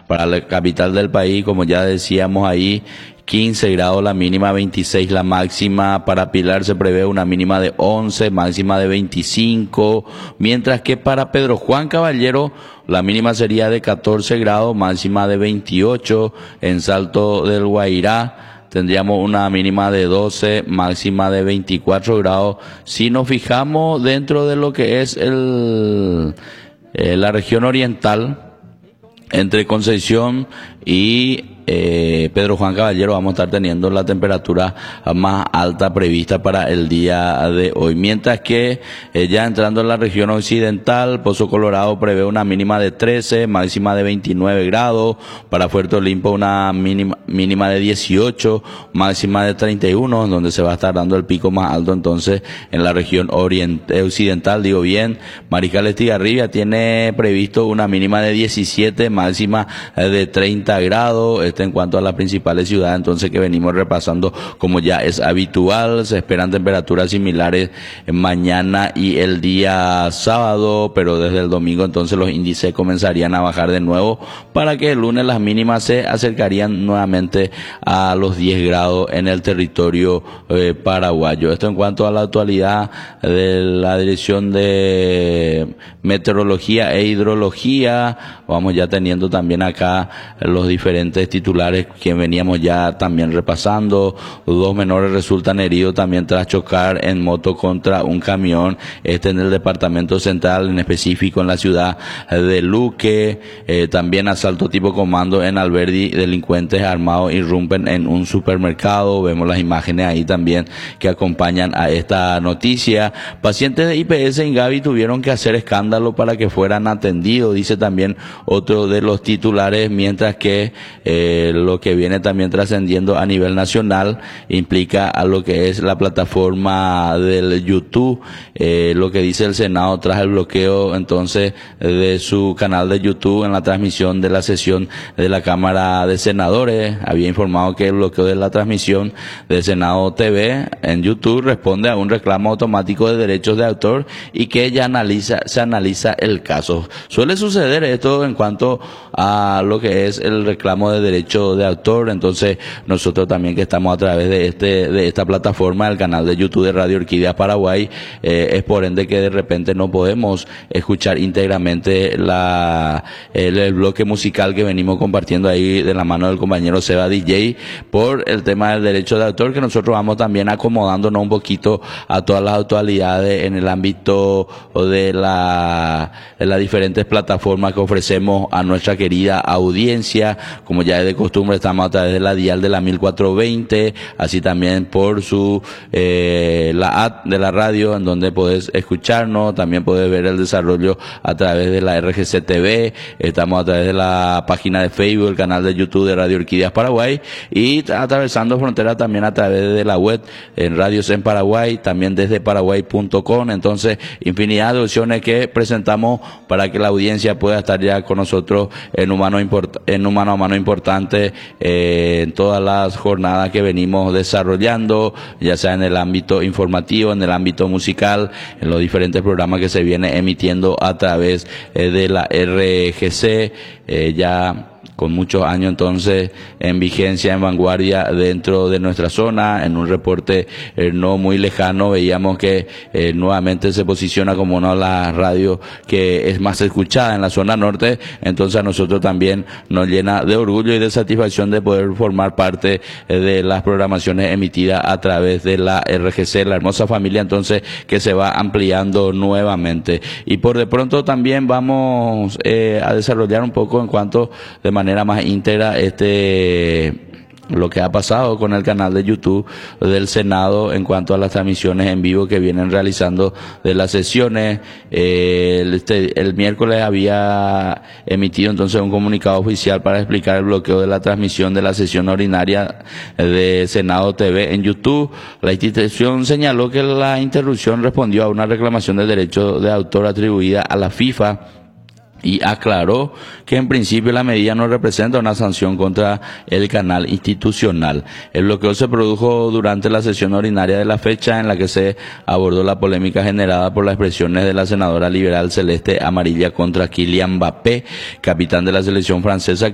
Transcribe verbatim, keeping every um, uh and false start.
Para la capital del país, como ya decíamos ahí, quince grados la mínima, veintiséis la máxima. Para Pilar se prevé una mínima de once, máxima de veinticinco, mientras que para Pedro Juan Caballero la mínima sería de catorce grados, máxima de veintiocho. En Salto del Guairá tendríamos una mínima de doce, máxima de veinticuatro grados. Si nos fijamos dentro de lo que es el, eh, la región oriental, entre Concepción y eh, Pedro Juan Caballero, vamos a estar teniendo la temperatura más alta prevista para el día de hoy. Mientras que eh, ya entrando en la región occidental, Pozo Colorado prevé una mínima de trece, máxima de veintinueve grados. Para Puerto Limpo una mínima, mínima de dieciocho, máxima de treinta y uno, donde se va a estar dando el pico más alto entonces en la región oriental, occidental, digo bien. Mariscal Estigarribia tiene previsto una mínima de diecisiete, máxima de treinta grados. Este en cuanto a las principales ciudades entonces que venimos repasando como ya es habitual. Se esperan temperaturas similares mañana y el día sábado, pero desde el domingo entonces los índices comenzarían a bajar de nuevo, para que el lunes las mínimas se acercarían nuevamente a los diez grados en el territorio eh, paraguayo. Esto en cuanto a la actualidad de la Dirección de Meteorología e Hidrología. Vamos ya teniendo también acá los diferentes titulares que veníamos ya también repasando. Dos menores resultan heridos también tras chocar en moto contra un camión, este en el departamento central, en específico en la ciudad de Luque. Eh, también asalto tipo comando en Alberdi, delincuentes armados irrumpen en un supermercado. Vemos las imágenes ahí también que acompañan a esta noticia. Pacientes de I P S en Gavi tuvieron que hacer escándalo para que fueran atendidos, dice también otro de los titulares, mientras que eh, lo que viene también trascendiendo a nivel nacional implica a lo que es la plataforma del YouTube. Eh, lo que dice el Senado tras el bloqueo entonces de su canal de YouTube en la transmisión de la sesión de la Cámara de Senadores. Había informado que el bloqueo de la transmisión del Senado T V en YouTube responde a un reclamo automático de derechos de autor y que ya analiza, se analiza el caso. Suele suceder esto en cuanto a lo que es el reclamo de derecho de autor. Entonces nosotros también que estamos a través de este de esta plataforma, el canal de YouTube de Radio Orquídeas Paraguay, eh, es por ende que de repente no podemos escuchar íntegramente la el, el bloque musical que venimos compartiendo ahí de la mano del compañero Seba D J, por el tema del derecho de autor, que nosotros vamos también acomodándonos un poquito a todas las actualidades en el ámbito de la de las diferentes plataformas que ofrecemos a nuestra querida audiencia. Como ya es de costumbre, estamos a través de la dial de la mil cuatrocientos veinte, así también por su eh, la app de la radio, en donde podés escucharnos. También podés ver el desarrollo a través de la R G C T V. Estamos a través de la página de Facebook, el canal de YouTube de Radio Orquídeas Paraguay, y atravesando fronteras también a través de la web en Radios en Paraguay, también desde paraguay punto com. Entonces, infinidad de opciones que presentamos para que la audiencia pueda estar ya con nosotros en un mano, import en un mano a mano importante eh, en todas las jornadas que venimos desarrollando, ya sea en el ámbito informativo, en el ámbito musical, en los diferentes programas que se viene emitiendo a través eh, de la R G C, eh, ya con muchos años entonces en vigencia, en vanguardia dentro de nuestra zona. En un reporte eh, no muy lejano veíamos que eh, nuevamente se posiciona como una de las radios que es más escuchada en la zona norte. Entonces a nosotros también nos llena de orgullo y de satisfacción de poder formar parte eh, de las programaciones emitidas a través de la R G C, la hermosa familia entonces que se va ampliando nuevamente. Y por de pronto también vamos eh, a desarrollar un poco en cuanto de manera más íntegra este lo que ha pasado con el canal de YouTube del Senado en cuanto a las transmisiones en vivo que vienen realizando de las sesiones. Eh, el, este, el miércoles había emitido entonces un comunicado oficial para explicar el bloqueo de la transmisión de la sesión ordinaria de Senado T V en YouTube. La institución señaló que la interrupción respondió a una reclamación de derecho de autor atribuida a la FIFA, y aclaró que en principio la medida no representa una sanción contra el canal institucional. El bloqueo se produjo durante la sesión ordinaria de la fecha, en la que se abordó la polémica generada por las expresiones de la senadora liberal Celeste Amarilla contra Kylian Mbappé, capitán de la selección francesa,